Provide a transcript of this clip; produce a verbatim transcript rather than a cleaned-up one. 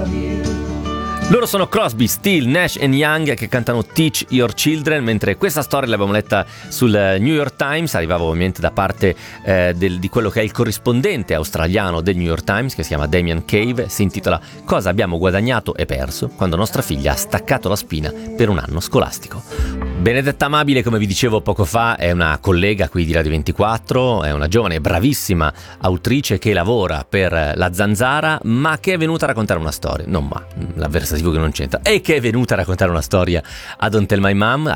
Loro sono Crosby, Steele, Nash and Young che cantano Teach Your Children, mentre questa storia l'abbiamo letta sul New York Times, arrivava ovviamente da parte eh, del, di quello che è il corrispondente australiano del New York Times, che si chiama Damien Cave. Si intitola Cosa abbiamo guadagnato e perso quando nostra figlia ha staccato la spina per un anno scolastico. Benedetta Amabile, come vi dicevo poco fa, è una collega qui di Radio ventiquattro, è una giovane e bravissima autrice che lavora per La Zanzara, ma che è venuta a raccontare una storia, non ma, l'avversativo che non c'entra, e che è venuta a raccontare una storia a Don't Tell My Mom.